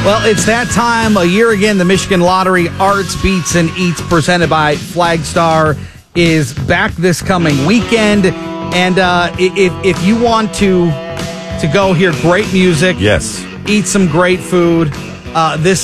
Well, it's that time of year again. The Michigan Lottery Arts, Beats, and Eats presented by Flagstar is back this coming weekend. And if you want to go hear great music, yes, eat some great food, this